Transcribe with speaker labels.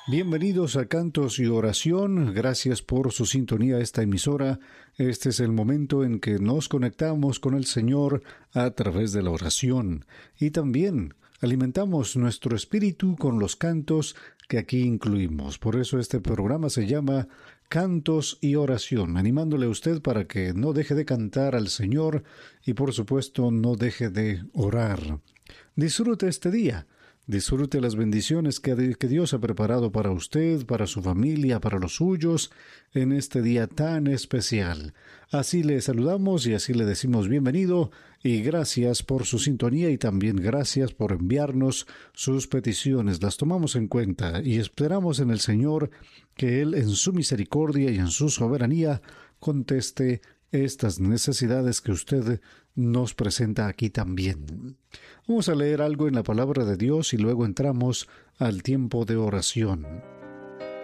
Speaker 1: Bienvenidos a Cantos y Oración. Gracias por su sintonía a esta emisora. Este es el momento en que nos conectamos con el Señor a través de la oración. Y también alimentamos nuestro espíritu con los cantos que aquí incluimos. Por eso este programa se llama Cantos y Oración, animándole a usted para que no deje de cantar al Señor y por supuesto no deje de orar. Disfrute este día. Disfrute las bendiciones que Dios ha preparado para usted, para su familia, para los suyos, en este día tan especial. Así le saludamos y así le decimos bienvenido y gracias por su sintonía y también gracias por enviarnos sus peticiones. Las tomamos en cuenta y esperamos en el Señor que Él en su misericordia y en su soberanía conteste estas necesidades que usted nos presenta aquí también. Vamos a leer algo en la palabra de Dios y luego entramos al tiempo de oración.